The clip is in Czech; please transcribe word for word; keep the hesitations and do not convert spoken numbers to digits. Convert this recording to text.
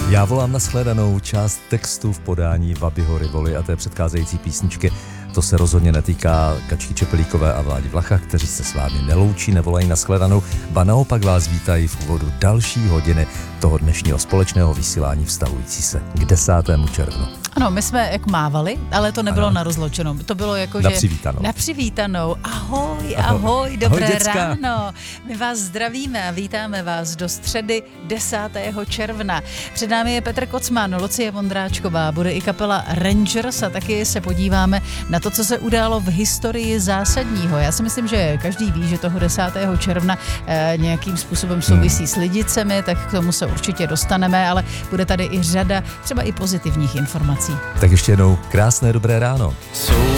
Já volám na shledanou část textu v podání Bobbyho Rivoli a té předcházející písničky. To se rozhodně netýká Kačky Čepelíkové a Vládi Vlacha, kteří se s vámi neloučí, nevolají na shledanou, ba naopak vás vítají v úvodu další hodiny toho dnešního společného vysílání vztahující se k desátému červnu. Ano, my jsme jak mávali, ale to nebylo ano. na rozloučenou. To bylo jako, na že... přivítanou. Na přivítanou. Ahoj, ahoj, ahoj dobré ahoj, ráno. My vás zdravíme a vítáme vás do středy desátého června. Před námi je Petr Kocman, Lucie Vondráčková, bude i kapela Rangers a taky se podíváme na to, co se událo v historii zásadního. Já si myslím, že každý ví, že toho desátého června eh, nějakým způsobem souvisí hmm. s Lidicemi, tak k tomu se určitě dostaneme, ale bude tady i řada třeba i pozitivních informací. Tak ještě jednou krásné dobré ráno. So